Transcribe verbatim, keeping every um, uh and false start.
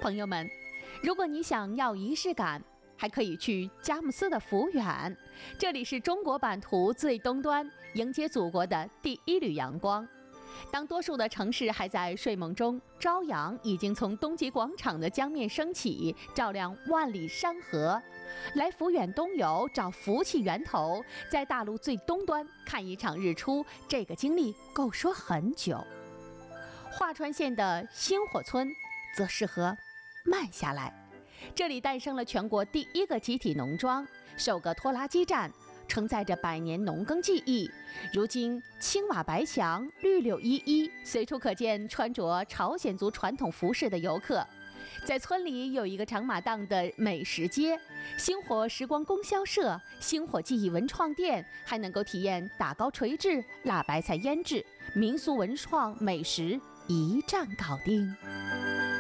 朋友们，如果你想要仪式感，还可以去佳木斯的福远，这里是中国版图最东端，迎接祖国的第一缕阳光。当多数的城市还在睡梦中，朝阳已经从东极广场的江面升起，照亮万里山河。来福远东游，找福气源头，在大陆最东端看一场日出，这个经历够说很久。桦川县的星火村则适合慢下来，这里诞生了全国第一个集体农庄，首个拖拉机站，承载着百年农耕技艺。如今青瓦白墙，绿柳依依，随处可见穿着朝鲜族传统服饰的游客。在村里有一个长马档的美食街，星火时光供销社、星火记忆文创店，还能够体验打糕锤制、辣白菜腌制，民俗文创美食一站搞定。